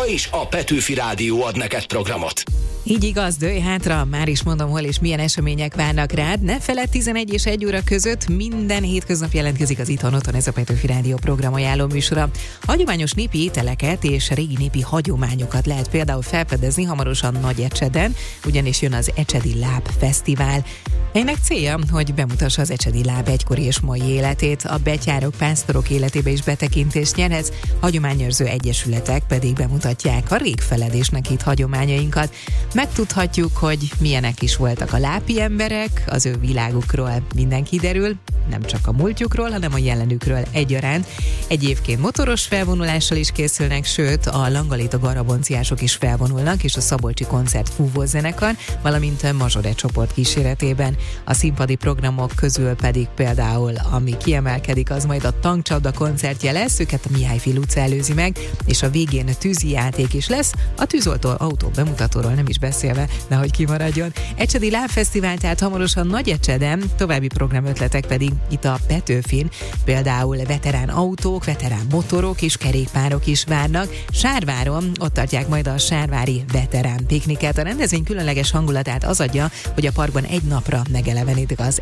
is a Petőfi Rádió ad neked programot. Így igaz, dőj hátra, már is mondom, hol és milyen események várnak rád. Ne feledd, 11 és 1 óra között minden hétköznap jelentkezik az Itthon Otthon, ez a Petőfi Rádió programajánló műsora. Hagyományos népi ételeket és régi népi hagyományokat lehet például felfedezni hamarosan Nagyecseden, ugyanis jön az Ecsedi Láb Fesztivál. Ennek célja, hogy bemutassa az ecsedi láb egykori és mai életét, a betyárok, pásztorok életébe is betekintést nyerhetsz, hagyományőrző egyesületek pedig bemutatják a régfeledésnek itt hagyományainkat. Megtudhatjuk, hogy milyenek is voltak a lápi emberek, az ő világukról minden kiderül, nem csak a múltjukról, hanem a jelenükről egyaránt. Egyébként motoros felvonulással is készülnek, sőt a Langalita Garabonciások is felvonulnak, és a Szabolcsi Koncert fúvózenekar, valamint a Mazsore csoport kíséretében. A színpadi programok közül pedig például, ami kiemelkedik, az majd a Tankcsapda koncertje lesz, őket a Mihály utca előzi meg, és a végén tűzi játék is lesz, a tűzoltó autó bemutatóról nem is beszélve, nehogy kimaradjon. Ecsedi Láb Fesztivál, tehát hamarosan Nagyecseden, további programötletek pedig itt a Petőfin, például veterán autók, veterán motorok és kerékpárok is várnak. Sárváron ott tartják majd a sárvári veterán pikniket. A rendezvény különleges hangulatát az adja, hogy a parkban egy napra megelevenítik az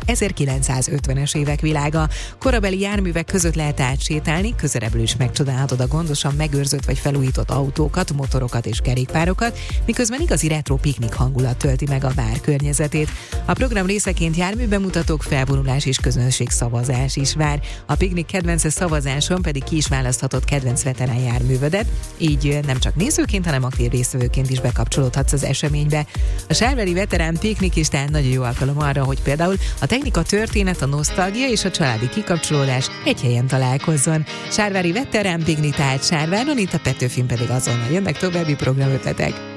1950-es évek világa. Korabeli járművek között lehet átsétálni, közelebbről is megcsodálhatod a gondosan megőrzött vagy felújított autókat, motorokat és kerékpárokat, miközben igazi retro piknik hangulat tölti meg a vár környezetét. A program részeként járműbemutatók, felvonulás és közönségszavazás is vár. A piknik kedvence szavazáson pedig ki is választhatod kedvenc veterán járművedet, így nem csak nézőként, hanem aktív résztvevőként is bekapcsolódhatsz az eseménybe. A sárvári veterán piknik is tehát nagyon jó alkalom arra, hogy például a technika, történet, a nosztalgia és a családi kikapcsolódás egy helyen találkozzon. Sárvári veterán piknik, tehát Sárváron, itt a Petőfin pedig azonnal jönnek további programötletek.